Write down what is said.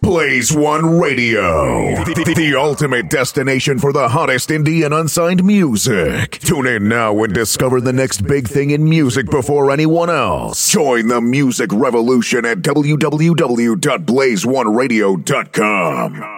Blaze One Radio, the ultimate destination for the hottest indie and unsigned music. Tune in now and discover the next big thing in music before anyone else. Join the music revolution at www.blazeoneradio.com.